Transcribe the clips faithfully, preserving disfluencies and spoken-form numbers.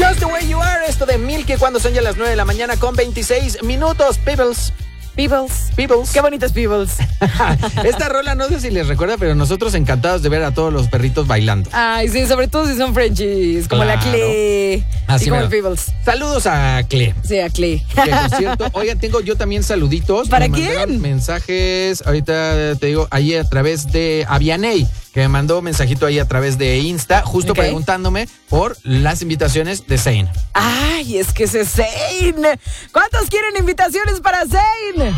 Just the way you are, esto de Milky, cuando son ya las nueve de la mañana con veintiséis minutos. Peoples. Peebles. Peebles. Qué bonitos Peebles. Esta rola no sé si les recuerda, pero nosotros encantados de ver a todos los perritos bailando. Ay, sí, sobre todo si son Frenchies, como Claro. la Cle. Así y como mero. el Peebles. Saludos a Cle. Sí, a Cle. Que por cierto, oigan, tengo yo también saluditos. ¿Para Me quién? mandaron mensajes, ahorita te digo, ahí a través de Avianey, que me mandó un mensajito ahí a través de Insta, justo Ok. preguntándome por las invitaciones de Zayn. Ay, es que ese Zayn. ¿Cuántos quieren invitaciones para Zayn?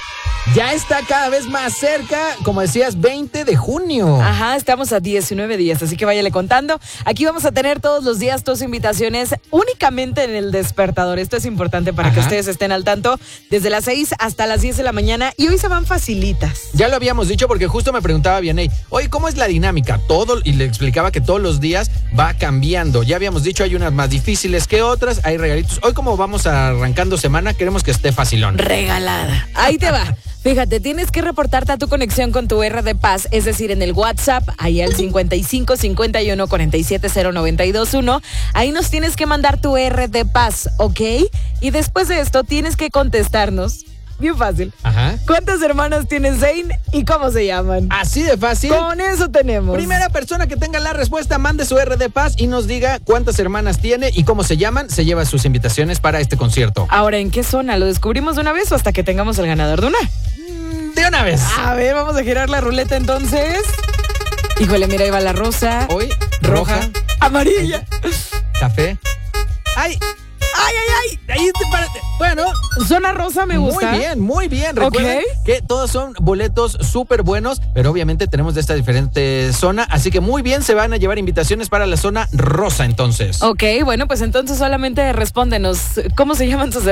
Ya está cada vez más cerca, como decías, veinte de junio. Ajá, estamos a diecinueve días, así que váyale contando. Aquí vamos a tener todos los días tus invitaciones únicamente en el despertador. Esto es importante para Ajá. que ustedes estén al tanto desde las seis hasta las diez de la mañana y hoy se van facilitas. Ya lo habíamos dicho porque justo me preguntaba Vianey, oye, ¿cómo es la dinámica? Todo, y le explicaba que todos los días va cambiando. Ya habíamos dicho, hay unas más difíciles que otras, hay regalitos. Hoy como vamos arrancando semana, queremos que esté facilón. Regalada. Ahí te va. Fíjate, tienes que reportarte a tu conexión con tu R de Paz, es decir, en el WhatsApp, ahí al cincuenta y cinco cincuenta y uno cuarenta y siete cero noventa y dos uno. Ahí nos tienes que mandar tu R de Paz, ¿ok? Y después de esto tienes que contestarnos, bien fácil, Ajá. ¿cuántas hermanas tiene Zayn y cómo se llaman? Así de fácil. Con eso tenemos. Primera persona que tenga la respuesta, mande su R de Paz y nos diga cuántas hermanas tiene y cómo se llaman, se lleva sus invitaciones para este concierto. Ahora, ¿en qué zona? ¿Lo descubrimos de una vez o hasta que tengamos el ganador de una? Mm, De una vez. A ver, vamos a girar la ruleta entonces. Híjole, mira, ahí va la rosa. Hoy, Roja. roja, Amarilla. café. ¡Ay! ¡Ay, ay, ay! Ahí te para- Bueno, Zona rosa me gusta. muy bien, muy bien. Recuerden Ok. que todos son boletos súper buenos, pero obviamente tenemos de esta diferente zona, así que muy bien, se van a llevar invitaciones para la zona rosa entonces. Ok, bueno, pues entonces solamente respóndenos. ¿Cómo se llaman sus